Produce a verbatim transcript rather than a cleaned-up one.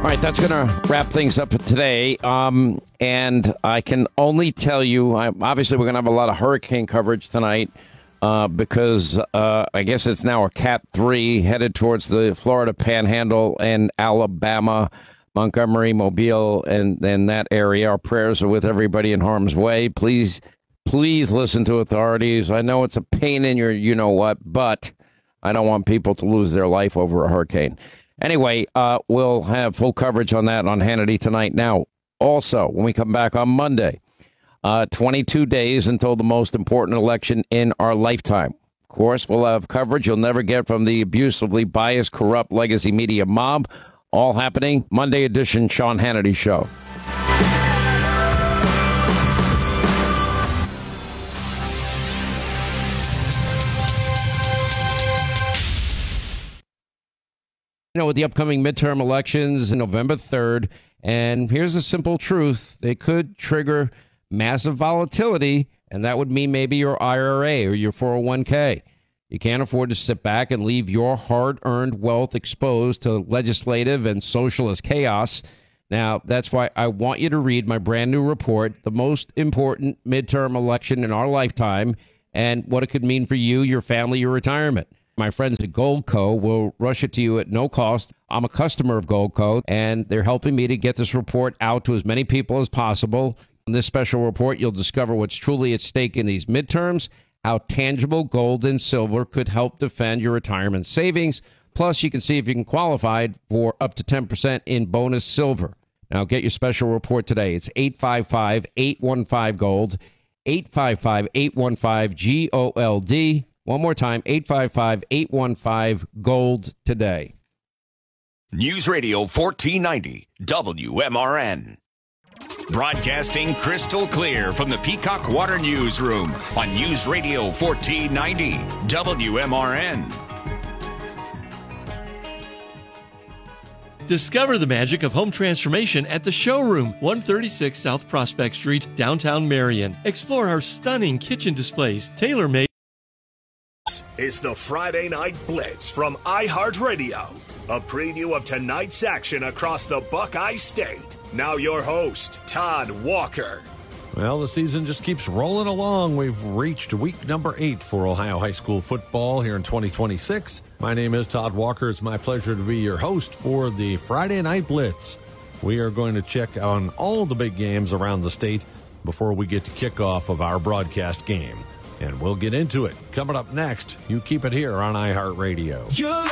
All right, that's going to wrap things up for today. Um, and I can only tell you, I, obviously, we're going to have a lot of hurricane coverage tonight uh, because uh, I guess it's now a Cat three headed towards the Florida Panhandle and Alabama, Montgomery, Mobile, and, and that area. Our prayers are with everybody in harm's way. Please, please listen to authorities. I know it's a pain in your you-know-what, but I don't want people to lose their life over a hurricane. Anyway, uh, we'll have full coverage on that on Hannity tonight. Now, also, when we come back on Monday, uh, twenty-two days until the most important election in our lifetime. Of course, we'll have coverage you'll never get from the abusively biased, corrupt legacy media mob. All happening Monday edition Sean Hannity Show. You know, with the upcoming midterm elections on November third, and here's a simple truth. They could trigger massive volatility, and that would mean maybe your I R A or your four oh one k. You can't afford to sit back and leave your hard-earned wealth exposed to legislative and socialist chaos. Now, that's why I want you to read my brand new report, The Most Important Midterm Election in Our Lifetime, and what it could mean for you, your family, your retirement. My friends at Goldco will rush it to you at no cost. I'm a customer of Goldco, and they're helping me to get this report out to as many people as possible. In this special report, you'll discover what's truly at stake in these midterms, how tangible gold and silver could help defend your retirement savings. Plus, you can see if you can qualify for up to ten percent in bonus silver. Now, get your special report today. It's eight five five, eight one five, GOLD, eight five five, eight one five, G O L D. One more time, eight five five, eight one five, GOLD today. News Radio fourteen ninety, W M R N. Broadcasting crystal clear from the Peacock Water Newsroom on News Radio fourteen ninety, W M R N. Discover the magic of home transformation at the Showroom, one thirty-six South Prospect Street, downtown Marion. Explore our stunning kitchen displays, tailor-made. It's the Friday Night Blitz from iHeartRadio. A preview of tonight's action across the Buckeye State. Now your host, Todd Walker. Well, the season just keeps rolling along. We've reached week number eight for Ohio high school football here in twenty twenty-six. My name is Todd Walker. It's my pleasure to be your host for the Friday Night Blitz. We are going to check on all the big games around the state before we get to kickoff of our broadcast game. And we'll get into it coming up next. You keep it here on iHeartRadio.